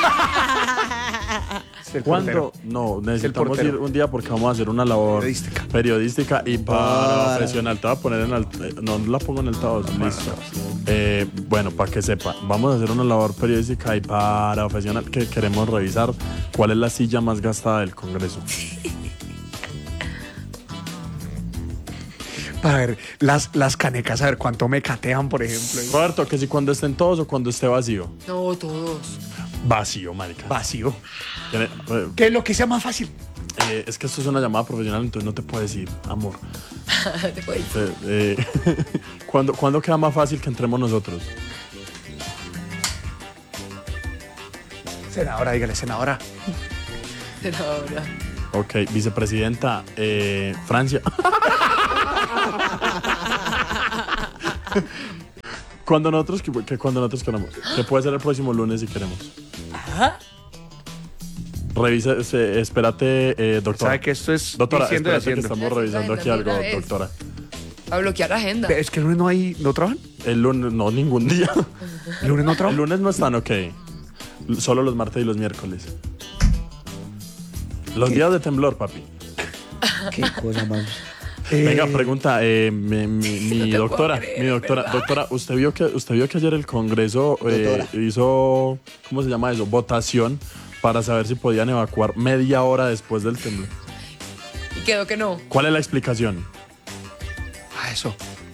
¿Cuándo? No, necesitamos portero. ir un día porque vamos a hacer una labor periodística y profesional. Te voy a poner en no la pongo en el altavoz. Listo. Bueno, para que sepa, vamos a hacer una labor periodística y profesional que queremos revisar cuál es la silla más gastada del Congreso. A ver, las canecas, a ver cuánto me catean, por ejemplo. Roberto, que si cuando estén todos o cuando esté vacío. No, todos. Vacío, marica. Vacío. Tiene- ¿Qué es lo que sea más fácil? es que esto es una llamada profesional, entonces no te puedo decir, amor. Te puedo decir. ¿Cuándo queda más fácil que entremos nosotros? Senadora, dígale, senadora. Senadora. Ok, vicepresidenta, Francia. Cuando nosotros queramos. Que puede ser el próximo lunes si queremos. Ajá. Revisa, espérate, doctora. ¿Sabe que esto es Doctora, diciendo y espérate que haciendo? estamos revisando aquí algo, doctora. A bloquear la agenda. Es que el lunes no trabajan. El lunes, no, ningún día. ¿El lunes no El trabajan? lunes no están, ok. Solo los martes y los miércoles. Los días de temblor, papi. Qué cosa más. Venga, pregunta, mi No te doctora, puedo creer, mi doctora, ¿verdad? doctora, usted vio que ayer el Congreso hizo, ¿cómo se llama eso? Votación para saber si podían evacuar media hora después del temblor. Y quedó que no. ¿Cuál es la explicación? Ah, eso.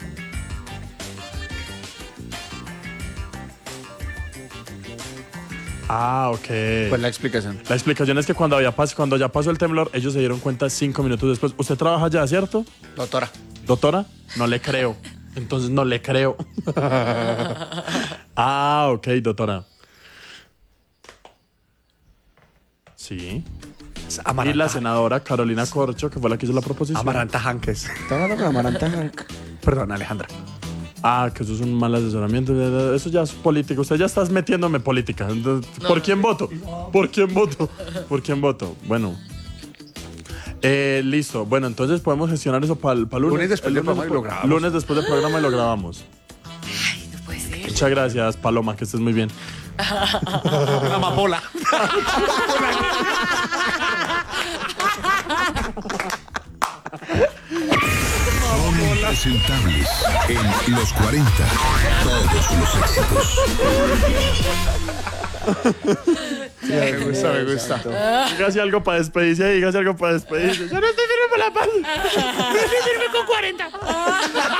Ah, ok. ¿Cuál es la explicación? La explicación es que cuando ya pasó el temblor, ellos se dieron cuenta 5 minutos después. ¿Usted trabaja ya, cierto? Doctora. ¿Doctora? No le creo. Entonces no le creo. Ah, ok, doctora. Sí. Y la senadora Carolina Corcho, que fue la que hizo la proposición. Amaranta Hanques. Está hablando con Amaranta Hank. Perdón, Alejandra. Ah, que eso es un mal asesoramiento. Eso ya es política. Usted ya está metiéndome en política. Entonces, ¿por quién voto? ¿Por quién voto? ¿Por quién voto? Bueno. Listo. Bueno, entonces podemos gestionar eso para el lunes. Lunes después del programa y lo grabamos. Lunes después del programa y lo grabamos. Ay, no puede ser. Muchas gracias, Paloma, que estés muy bien. Amapola. Son impresentables en los 40. Todos los éxitos. Me gusta. Dígase algo para despedirse. Dígase algo para despedirse. Yo no estoy firme por la paz. Yo estoy firme con 40.